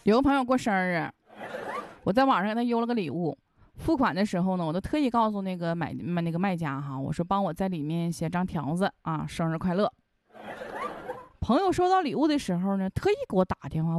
有个朋友过生日，我在网上给他邮了个礼物，付款的时候呢，我都特意告诉那个卖家哈，我说帮我在里面写张条子啊，生日快乐。朋友收到礼物的时候呢，特意给我打电话